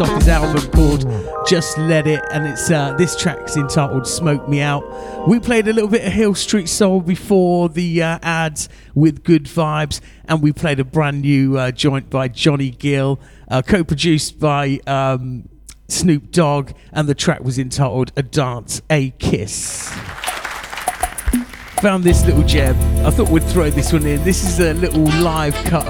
off his album called Just Let It, and it's this track's entitled Smoke Me Out. We played a little bit of Hill Street Soul before the ads with Good Vibes, and we played a brand new joint by Johnny Gill, co-produced by Snoop Dogg, and the track was entitled A Dance, A Kiss. Found this little gem. I thought we'd throw this one in. This is a little live cut